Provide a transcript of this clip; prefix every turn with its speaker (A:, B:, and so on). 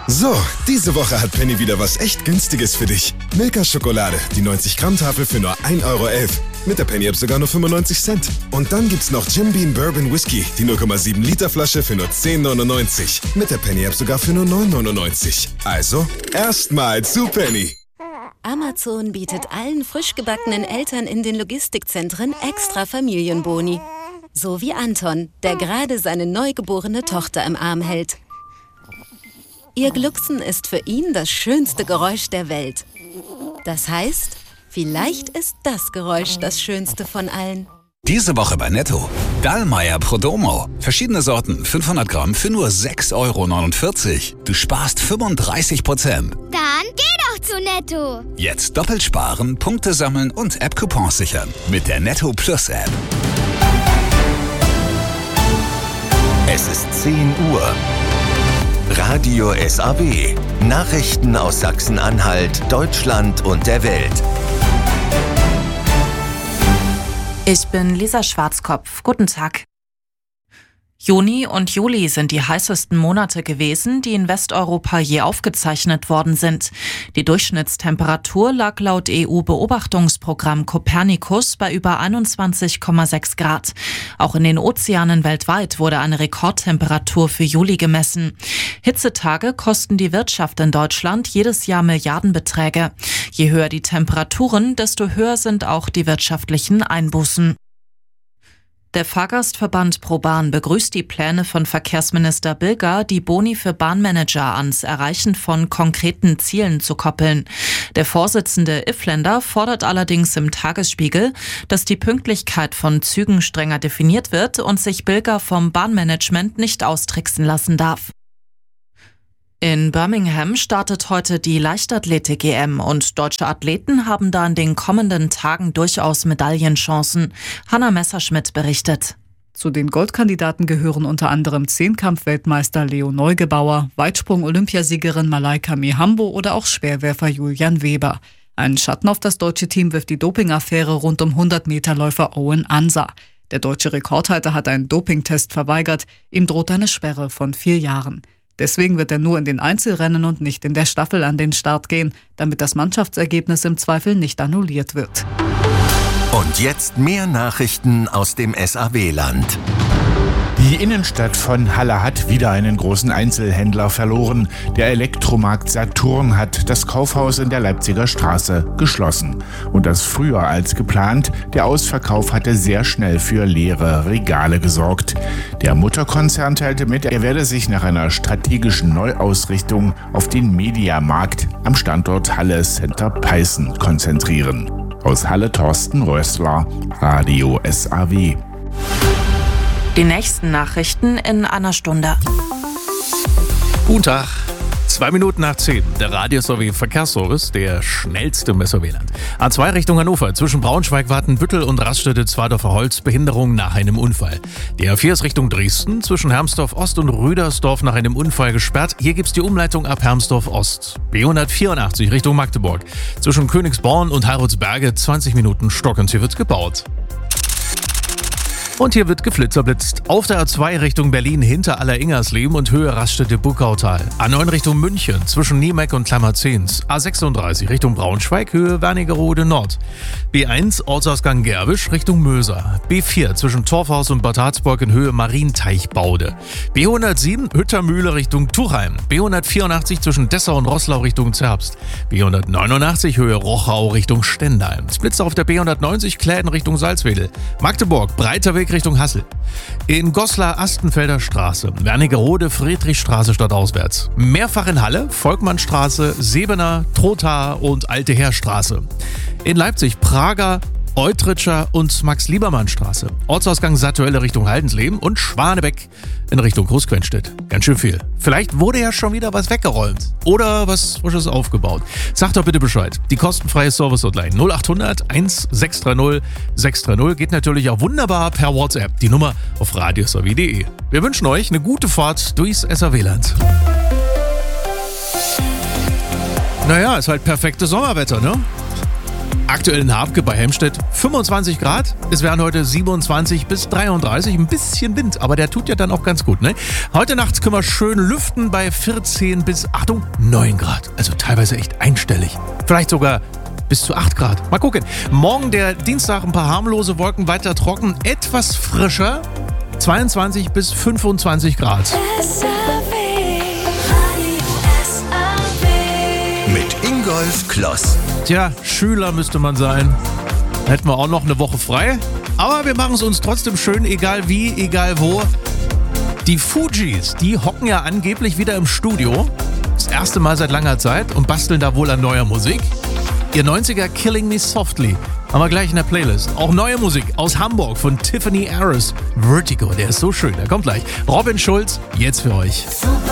A: So, diese Woche hat Penny wieder was echt Günstiges für dich. Milka-Schokolade, die 90-Gramm-Tafel für nur 1,11 Euro. Mit der Penny-App sogar nur 95 Cent. Und dann gibt's noch Jim Beam Bourbon Whisky, die 0,7 Liter Flasche für nur 10,99. Mit der Penny-App sogar für nur 9,99. Also, erstmal zu Penny.
B: Amazon bietet allen frisch gebackenen Eltern in den Logistikzentren extra Familienboni. So wie Anton, der gerade seine neugeborene Tochter im Arm hält. Ihr Glucksen ist für ihn das schönste Geräusch der Welt. Das heißt, vielleicht ist das Geräusch das schönste von allen.
C: Diese Woche bei Netto. Dallmayr Prodomo. Verschiedene Sorten, 500 Gramm für nur 6,49 Euro. Du sparst 35%.
D: Dann geh doch zu Netto.
C: Jetzt doppelt sparen, Punkte sammeln und App-Coupons sichern. Mit der Netto Plus App.
E: Es ist 10 Uhr. Radio SAW. Nachrichten aus Sachsen-Anhalt, Deutschland und der Welt.
F: Ich bin Lisa Schwarzkopf. Guten Tag. Juni und Juli sind die heißesten Monate gewesen, die in Westeuropa je aufgezeichnet worden sind. Die Durchschnittstemperatur lag laut EU-Beobachtungsprogramm Copernicus bei über 21,6 Grad. Auch in den Ozeanen weltweit wurde eine Rekordtemperatur für Juli gemessen. Hitzetage kosten die Wirtschaft in Deutschland jedes Jahr Milliardenbeträge. Je höher die Temperaturen, desto höher sind auch die wirtschaftlichen Einbußen. Der Fahrgastverband ProBahn begrüßt die Pläne von Verkehrsminister Bilger, die Boni für Bahnmanager ans Erreichen von konkreten Zielen zu koppeln. Der Vorsitzende Iffländer fordert allerdings im Tagesspiegel, dass die Pünktlichkeit von Zügen strenger definiert wird und sich Bilger vom Bahnmanagement nicht austricksen lassen darf. In Birmingham startet heute die Leichtathletik-EM und deutsche Athleten haben da in den kommenden Tagen durchaus Medaillenchancen. Hanna Messerschmidt berichtet.
G: Zu den Goldkandidaten gehören unter anderem Zehnkampf-Weltmeister Leo Neugebauer, Weitsprung-Olympiasiegerin Malaika Mihambo oder auch Speerwerfer Julian Weber. Einen Schatten auf das deutsche Team wirft die Dopingaffäre rund um 100-Meter-Läufer Owen Ansa. Der deutsche Rekordhalter hat einen Dopingtest verweigert. Ihm droht eine Sperre von 4 Jahren. Deswegen wird er nur in den Einzelrennen und nicht in der Staffel an den Start gehen, damit das Mannschaftsergebnis im Zweifel nicht annulliert wird.
E: Und jetzt mehr Nachrichten aus dem SAW-Land.
H: Die Innenstadt von Halle hat wieder einen großen Einzelhändler verloren. Der Elektromarkt Saturn hat das Kaufhaus in der Leipziger Straße geschlossen. Und das früher als geplant. Der Ausverkauf hatte sehr schnell für leere Regale gesorgt. Der Mutterkonzern teilte mit, er werde sich nach einer strategischen Neuausrichtung auf den Mediamarkt am Standort Halle Center Peißen konzentrieren. Aus Halle Thorsten Rössler, Radio SAW.
F: Die nächsten Nachrichten in einer Stunde.
I: Guten Tag. 2 Minuten nach 10. Der Radio SAW Verkehrsservice, der schnellste im SAW-Land. A2 Richtung Hannover, zwischen Braunschweig, Watenbüttel und Raststätte-Zwadorfer Holz, Behinderung nach einem Unfall. Die A4 ist Richtung Dresden, zwischen Hermsdorf Ost und Rüdersdorf nach einem Unfall gesperrt. Hier gibt's die Umleitung ab Hermsdorf Ost. B184 Richtung Magdeburg, zwischen Königsborn und Harrodsberge, 20 Minuten stockend. Hier wird gebaut. Und hier wird geflitzerblitzt. Auf der A2 Richtung Berlin hinter Aller-Ingersleben und Höhe Raststätte Buckautal. A9 Richtung München zwischen Niemeck und Klammerzehns. A36 Richtung Braunschweig, Höhe Wernigerode Nord. B1 Ortsausgang Gerwisch Richtung Möser. B4 zwischen Torfhaus und Bad Harzburg in Höhe Marienteichbaude. B107 Hüttermühle Richtung Tuchheim. B184 zwischen Dessau und Roßlau Richtung Zerbst. B189 Höhe Rochau Richtung Stendal. Es blitzt auf der B190 Kläden Richtung Salzwedel. Magdeburg Breiter Weg Richtung Hassel. In Goslar Astenfelder Straße, Wernigerode, Friedrichstraße stadtauswärts. Mehrfach in Halle, Volkmannstraße, Sebener, Trotha und Alte Heerstraße. In Leipzig, Prager, Eutritscher und Max-Liebermann-Straße. Ortsausgang Sattuelle Richtung Haldensleben und Schwanebeck in Richtung Großquenstedt. Ganz schön viel. Vielleicht wurde ja schon wieder was weggeräumt oder was Frisches aufgebaut. Sagt doch bitte Bescheid. Die kostenfreie Service-Hotline 0800 1630 630 geht natürlich auch wunderbar per WhatsApp. Die Nummer auf radiosaw.de. Wir wünschen euch eine gute Fahrt durchs SAW-Land. Naja, ist halt perfektes Sommerwetter, ne? Aktuell in Hafke bei Helmstedt 25 Grad. Es wären heute 27 bis 33. Ein bisschen Wind, aber der tut ja dann auch ganz gut, ne? Heute Nacht können wir schön lüften bei 14 bis, Achtung, 9 Grad. Also teilweise echt einstellig. Vielleicht sogar bis zu 8 Grad. Mal gucken. Morgen der Dienstag ein paar harmlose Wolken, weiter trocken, etwas frischer. 22 bis 25 Grad.
E: Mit Ingolf Kloss.
I: Tja, Schüler müsste man sein. Hätten wir auch noch eine Woche frei. Aber wir machen es uns trotzdem schön, egal wie, egal wo. Die Fugees, die hocken ja angeblich wieder im Studio. Das erste Mal seit langer Zeit und basteln da wohl an neuer Musik. Ihr 90er Killing Me Softly haben wir gleich in der Playlist. Auch neue Musik aus Hamburg von Tiffany Harris. Vertigo, der ist so schön, der kommt gleich. Robin Schulz, jetzt für euch.
J: Super.